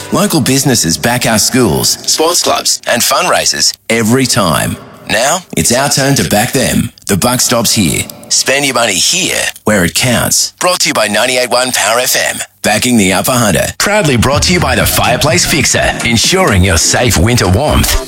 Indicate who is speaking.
Speaker 1: Local businesses back our schools, sports clubs and fundraisers every time. Now, it's our turn to back them. The buck stops here. Spend your money here, where it counts. Brought to you by 98.1 Power FM. Backing the Upper Hunter. Proudly brought to you by the Fireplace Fixer, ensuring your safe winter warmth.